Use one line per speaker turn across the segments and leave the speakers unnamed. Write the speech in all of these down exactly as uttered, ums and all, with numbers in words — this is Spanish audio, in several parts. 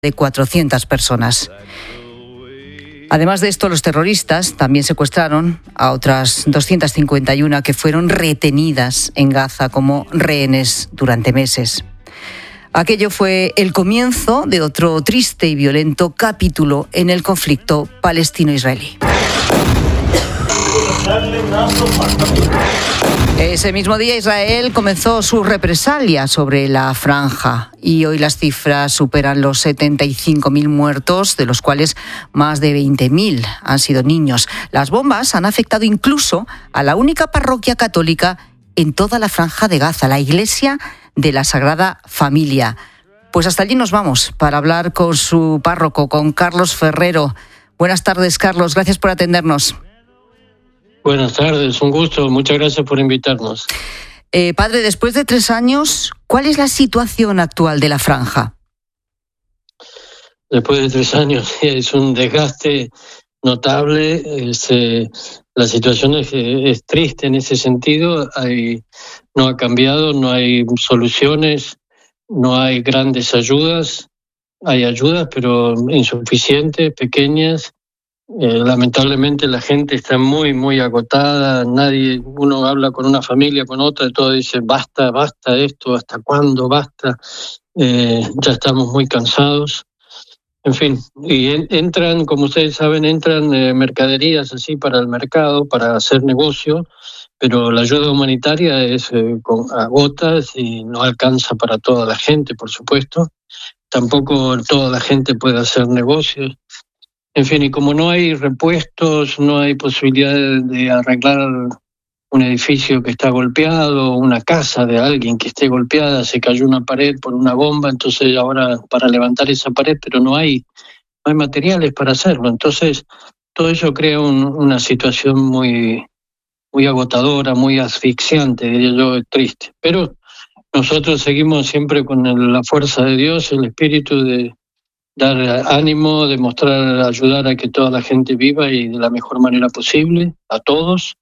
de cuatrocientas personas. Además de esto, los terroristas también secuestraron a otras doscientas cincuenta y una que fueron retenidas en Gaza como rehenes durante meses. Aquello fue el comienzo de otro triste y violento capítulo en el conflicto palestino-israelí. Ese mismo día Israel comenzó su represalia sobre la franja y hoy las cifras superan los setenta y cinco mil muertos, de los cuales más de veinte mil han sido niños. Las bombas han afectado incluso a la única parroquia católica en toda la franja de Gaza, la Iglesia de la Sagrada Familia. Pues hasta allí nos vamos para hablar con su párroco, con Carlos Ferrero. Buenas tardes, Carlos, gracias por atendernos.
Buenas tardes, un gusto, muchas gracias por invitarnos.
Eh, padre, después de tres años, ¿cuál es la situación actual de la franja?
Después de tres años es un desgaste notable, es, eh, la situación es, es triste en ese sentido, hay, no ha cambiado, no hay soluciones, no hay grandes ayudas, hay ayudas pero insuficientes, pequeñas. Eh, lamentablemente la gente está muy, muy agotada, nadie, uno habla con una familia, con otra, y todo dice, basta, basta esto, ¿hasta cuándo basta? Eh, ya estamos muy cansados. En fin, y en, entran, como ustedes saben, entran eh, mercaderías así para el mercado, para hacer negocio, pero la ayuda humanitaria es eh, con a gotas y no alcanza para toda la gente, por supuesto. Tampoco toda la gente puede hacer negocios. En fin, y como no hay repuestos, no hay posibilidad de arreglar un edificio que está golpeado, una casa de alguien que esté golpeada, se cayó una pared por una bomba, entonces ahora para levantar esa pared, pero no hay, no hay materiales para hacerlo. Entonces, todo eso crea un, una situación muy, muy agotadora, muy asfixiante, diría yo, triste. Pero nosotros seguimos siempre con el, la fuerza de Dios, el espíritu de dar ánimo, demostrar, ayudar a que toda la gente viva y de la mejor manera posible, a todos.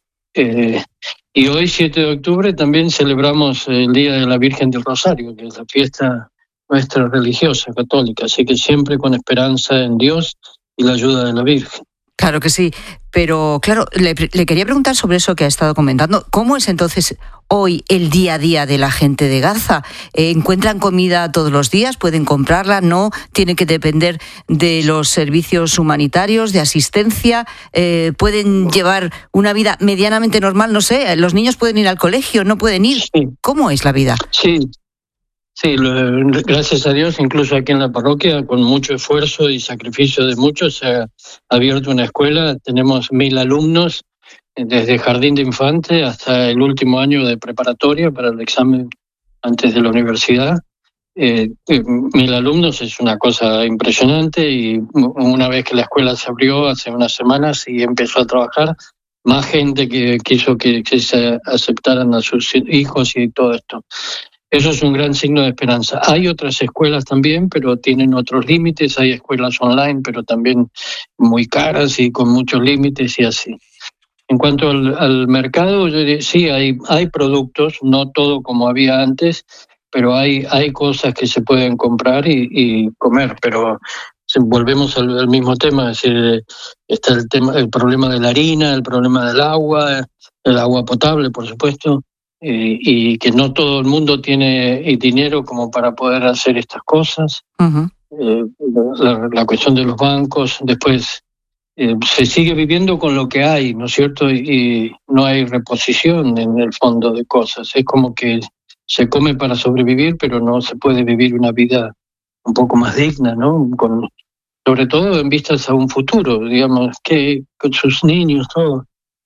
Eh, y hoy, siete de octubre, también celebramos el Día de la Virgen del Rosario, que es la fiesta nuestra religiosa, católica, así que siempre con esperanza en Dios y la ayuda de la Virgen.
Claro que sí, pero claro, le, le quería preguntar sobre eso que ha estado comentando. ¿Cómo es entonces hoy el día a día de la gente de Gaza? Eh, ¿Encuentran comida todos los días? ¿Pueden comprarla? ¿No? ¿Tienen que depender de los servicios humanitarios, de asistencia? Eh, ¿Pueden llevar una vida medianamente normal? No sé, los niños pueden ir al colegio, no pueden ir.
Sí.
¿Cómo es la vida?
Sí. Sí, gracias a Dios, incluso aquí en la parroquia, con mucho esfuerzo y sacrificio de muchos, se ha abierto una escuela. Tenemos mil alumnos, desde jardín de infante hasta el último año de preparatoria para el examen antes de la universidad. Eh, mil alumnos es una cosa impresionante y una vez que la escuela se abrió hace unas semanas y empezó a trabajar, más gente que quiso que, que se aceptaran a sus hijos y todo esto. Eso es un gran signo de esperanza. Hay otras escuelas también, pero tienen otros límites. Hay escuelas online, pero también muy caras y con muchos límites y así. En cuanto al, al mercado, yo diría, sí, hay, hay productos, no todo como había antes, pero hay, hay cosas que se pueden comprar y, y comer. Pero volvemos al, al mismo tema, es decir, está el, tema, el problema de la harina, el problema del agua, el agua potable, por supuesto. Eh, y que no todo el mundo tiene dinero como para poder hacer estas cosas. Uh-huh. Eh, la, la cuestión de los bancos, después eh, se sigue viviendo con lo que hay, ¿no es cierto? Y, y no hay reposición en el fondo de cosas. Es como que se come para sobrevivir, pero no se puede vivir una vida un poco más digna, ¿no? Con, sobre todo en vistas a un futuro, digamos, que con sus niños, todo.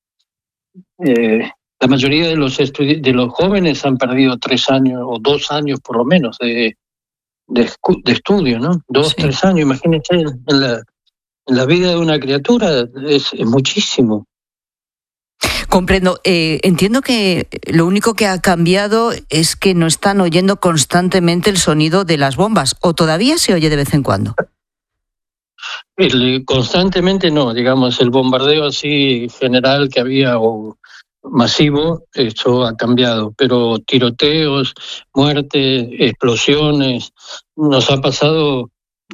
Eh, La mayoría de los estudi- de los jóvenes han perdido tres años o dos años por lo menos de, de, de estudio, ¿no? Dos, sí. tres años, imagínense, en la, en la vida de una criatura es, es muchísimo.
Comprendo. Eh, entiendo que lo único que ha cambiado es que no están oyendo constantemente el sonido de las bombas, ¿o todavía se oye de vez en cuando?
El, constantemente no, digamos, el bombardeo así general que había o masivo, eso ha cambiado, pero tiroteos, muertes, explosiones, nos ha pasado